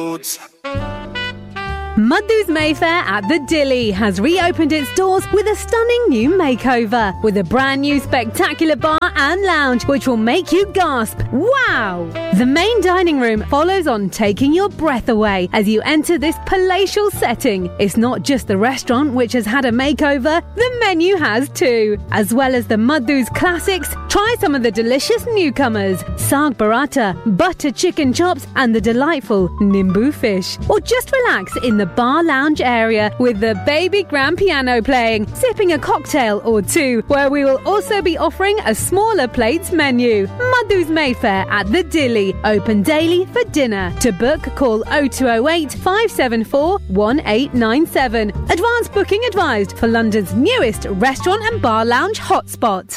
Madhu's Mayfair at the Dilly has reopened its doors with a stunning new makeover, with a brand new spectacular bar and lounge which will make you gasp, wow! The main dining room follows on, taking your breath away as you enter this palatial setting. It's not just the restaurant which has had a makeover, the menu has too. As well as the Madhu's classics, try some of the delicious newcomers, Saag Paratha, butter chicken chops and the delightful Nimbu fish. Or just relax in the bar lounge area with the baby grand piano playing, sipping a cocktail or two, where we will also be offering a smaller plates menu. Madhu's Mayfair at the Dilly, open daily for dinner. To book, call 0208 574 1897. Advance booking advised for London's newest restaurant and bar lounge hotspot.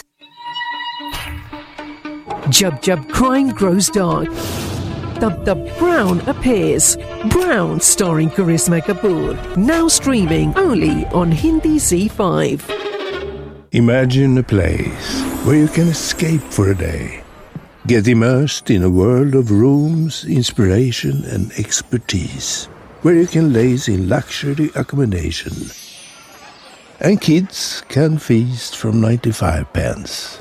Jab Jab crime grows dark. The Brown appears. Brown, starring Karisma Kapoor. Now streaming only on Hindi Z5. Imagine a place where you can escape for a day. Get immersed in a world of rooms, inspiration and expertise. Where you can laze in luxury accommodation. And kids can feast from 95 pence.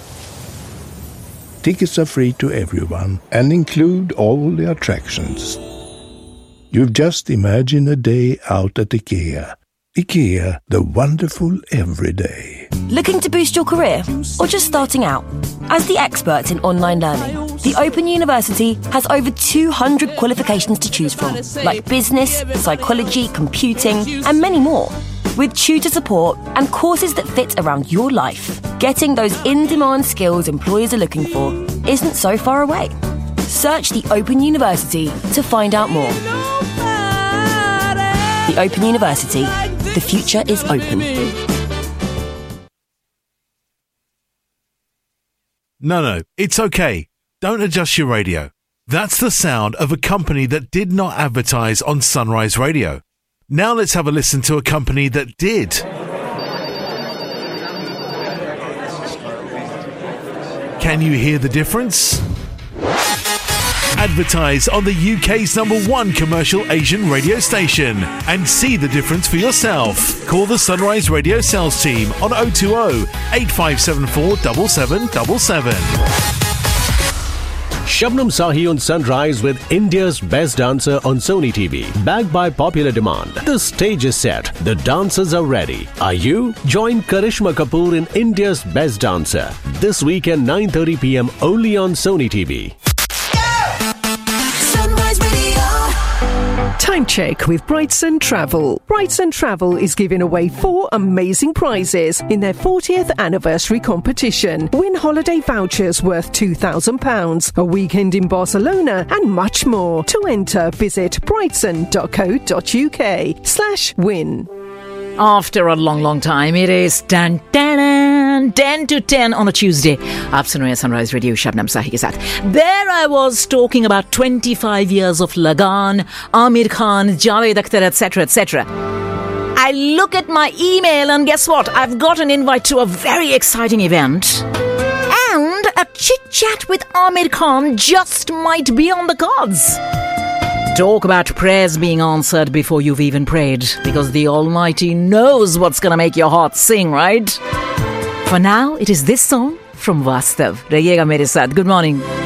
Tickets are free to everyone and include all the attractions. You've just imagined a day out at IKEA. IKEA, the wonderful everyday. Looking to boost your career or just starting out? As the experts in online learning, the Open University has over 200 qualifications to choose from, like business, psychology, computing, and many more. With tutor support and courses that fit around your life, getting those in-demand skills employers are looking for isn't so far away. Search the Open University to find out more. The Open University. The future is open. No, it's okay. Don't adjust your radio. That's the sound of a company that did not advertise on Sunrise Radio. Now let's have a listen to a company that did. Can you hear the difference? Advertise on the UK's #1 commercial Asian radio station and see the difference for yourself. Call the Sunrise Radio sales team on 020 8574 7777. Shabnam Sahi on Sunrise with India's Best Dancer on Sony TV. Backed by popular demand. The stage is set. The dancers are ready. Are you? Join Karisma Kapoor in India's Best Dancer. This weekend 9:30 p.m. only on Sony TV. Time check with Brightson Travel. Brightson Travel is giving away 4 amazing prizes in their 40th anniversary competition. Win holiday vouchers worth £2,000, a weekend in Barcelona, and much more. To enter, visit brightson.co.uk/win. After a long time, it is 10 to 10 on a Tuesday. आप सुन रहे हैं Sunrise Radio Shabnam साही के साथ. There I was talking about 25 years of Lagan, Amir Khan, Javed Akhtar, etc., etc. I look at my email and guess what? I've got an invite to a very exciting event. And a chit-chat with Amir Khan just might be on the cards. Talk about prayers being answered before you've even prayed, because the Almighty knows what's going to make your heart sing, right? For now, it is this song from Vastav. Rahiyega mere saath. Good morning.